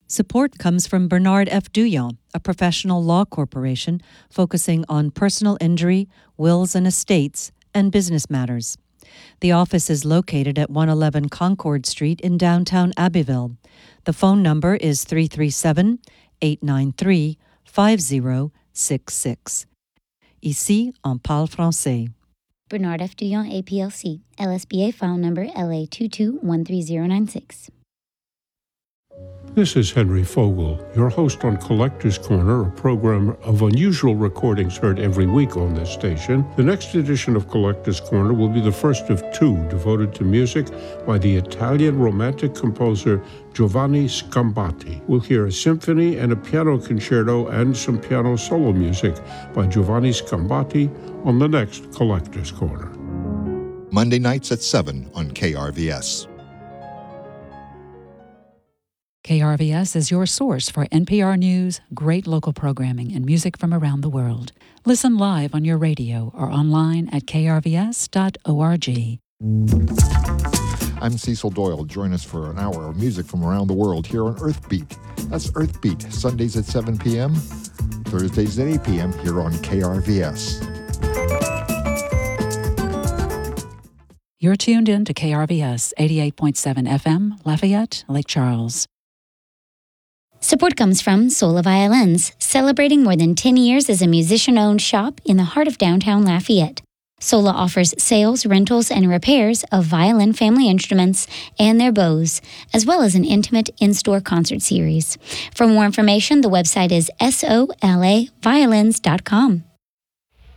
Support comes from Bernard F. Douillon, a professional law corporation focusing on personal injury, wills and estates, and business matters. The office is located at 111 Concord Street in downtown Abbeville. The phone number is 337-893-5066. Ici, on parle français. Bernard F. Douillon, APLC, LSBA file number LA22130096. This is Henry Fogel, your host on Collector's Corner, a program of unusual recordings heard every week on this station. The next edition of Collector's Corner will be the first of two devoted to music by the Italian romantic composer Giovanni Scambati. We'll hear a symphony and a piano concerto and some piano solo music by Giovanni Scambati on the next Collector's Corner. Monday nights at 7 on KRVS. KRVS is your source for NPR News, great local programming, and music from around the world. Listen live on your radio or online at krvs.org. I'm Cecil Doyle. Join us for an hour of music from around the world here on Earthbeat. That's Earthbeat, Sundays at 7 p.m., Thursdays at 8 p.m. here on KRVS. You're tuned in to KRVS 88.7 FM, Lafayette, Lake Charles. Support comes from Sola Violins, celebrating more than 10 years as a musician-owned shop in the heart of downtown Lafayette. Sola offers sales, rentals, and repairs of violin family instruments and their bows, as well as an intimate in-store concert series. For more information, the website is solaviolins.com.